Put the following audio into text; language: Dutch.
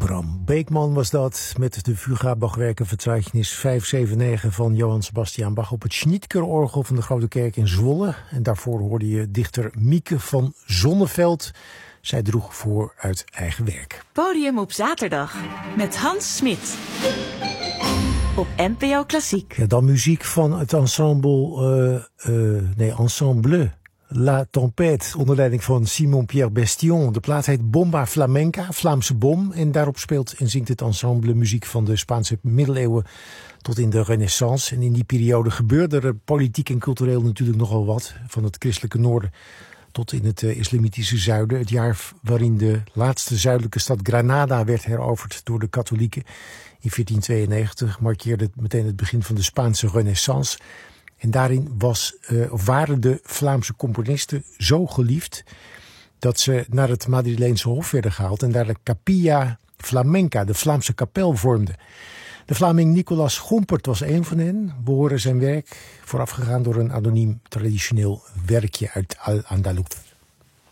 Bram Beekman was dat met de Fuga Bachwerken Verzeichnis 579 van Johann Sebastian Bach op het Schnitgerorgel van de Grote Kerk in Zwolle. En daarvoor hoorde je dichter Mieke van Zonneveld. Zij droeg voor uit eigen werk. Podium op zaterdag met Hans Smit. Op NPO Klassiek. Ja, dan muziek van het ensemble La Tempête, onder leiding van Simon-Pierre Bestion. De plaat heet Bomba Flamenca, Vlaamse bom. En daarop speelt en zingt het ensemble muziek van de Spaanse middeleeuwen tot in de Renaissance. En in die periode gebeurde er politiek en cultureel natuurlijk nogal wat. Van het christelijke noorden tot in het islamitische zuiden. Het jaar waarin de laatste zuidelijke stad Granada werd heroverd door de katholieken in 1492 markeerde meteen het begin van de Spaanse Renaissance. En daarin waren de Vlaamse componisten zo geliefd dat ze naar het Madrileense Hof werden gehaald en daar de Capilla Flamenca, de Vlaamse kapel, vormden. De Vlaming Nicolas Gompert was een van hen. We horen zijn werk voorafgegaan door een anoniem traditioneel werkje uit Al-Andalus.